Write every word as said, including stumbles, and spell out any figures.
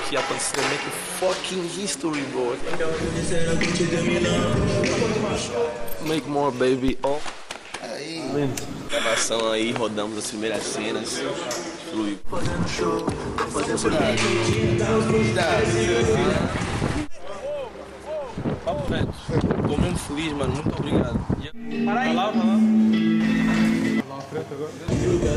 aqui aconteceu make fucking history, bro. Make more, baby. Oh. Aí, Gravação aí, rodamos as primeiras cenas. Fluiu. Papo reto. Tô mesmo feliz, mano. Muito obrigado. Para aí. Vai lá, vai lá. Vai lá à frente agora.